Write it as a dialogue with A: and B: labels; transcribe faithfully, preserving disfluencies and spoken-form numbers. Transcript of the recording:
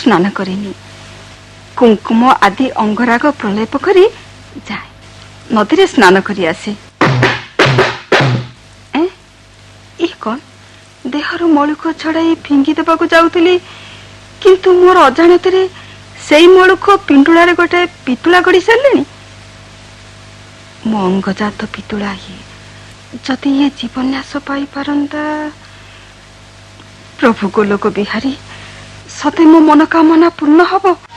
A: स्नान करेनी कुंकुम आदि अंगराग प्रलेप करी जाए नदी रे स्नान करी आसे। ए ई कौन देहर मलुक छड़ाई फिंगी देबाकू जाउतली किंतु मोर अजाणतरे सेई मलुक पिंडुळारे गोटे पितुळा गड़ी सारलेनी। मो अंगजात पितुळा ये जदि ये जीवन्यास पाई पारंता प्रभु गोलोक बिहारी सते मो मनोकामना पूर्ण हब।